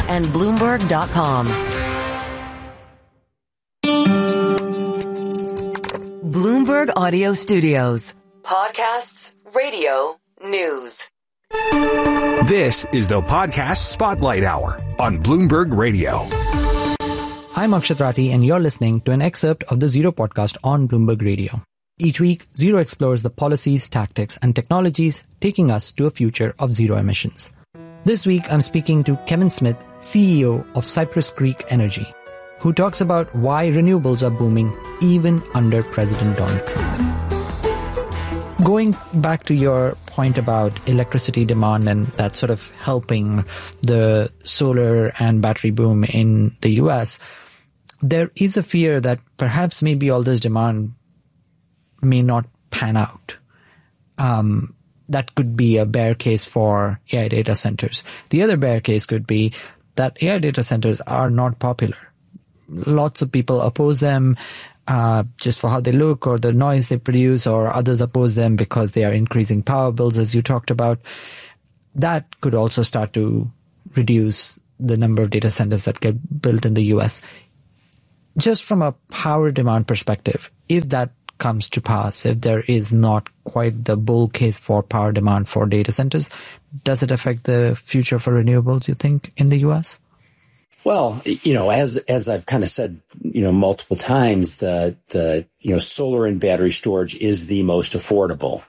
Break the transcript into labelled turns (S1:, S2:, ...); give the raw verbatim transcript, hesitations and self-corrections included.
S1: and Bloomberg dot com. Bloomberg Audio Studios. Podcasts, radio, news.
S2: This is the Podcast Spotlight Hour on Bloomberg Radio.
S3: I'm Akshat Rathi, and you're listening to an excerpt of the Zero podcast on Bloomberg Radio. Each week, Zero explores the policies, tactics, and technologies taking us to a future of zero emissions. This week, I'm speaking to Kevin Smith, C E O of Cypress Creek Energy, who talks about why renewables are booming even under President Donald Trump. Going back to your point about electricity demand and that sort of helping the solar and battery boom in the U S, there is a fear that perhaps maybe all this demand may not pan out. Um, that could be a bear case for A I data centers. The other bear case could be that A I data centers are not popular. Lots of people oppose them uh, just for how they look or the noise they produce, or others oppose them because they are increasing power bills, as you talked about. That could also start to reduce the number of data centers that get built in the U S. Just from a power demand perspective, if that comes to pass, if there is not quite the bull case for power demand for data centers, does it affect the future for renewables, you think, in the U S?
S4: Well, you know, as as I've kind of said, you know, multiple times, the the you know solar and battery storage is the most affordable.